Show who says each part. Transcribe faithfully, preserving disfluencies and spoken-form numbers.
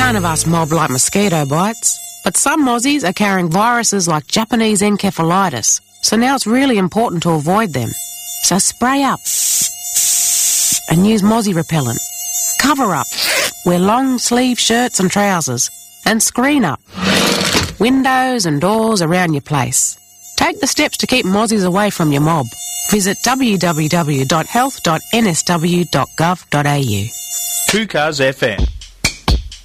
Speaker 1: None of us mob like mosquito bites, but some Aussies are carrying viruses like Japanese encephalitis, so now it's really important to avoid them. So spray up and use mozzie repellent. Cover up. Wear long sleeve shirts and trousers. And screen up. Windows and doors around your place. Take the steps to keep mozzies away from your mob. Visit w w w dot health dot n s w dot gov dot a u.
Speaker 2: Two Cars F M.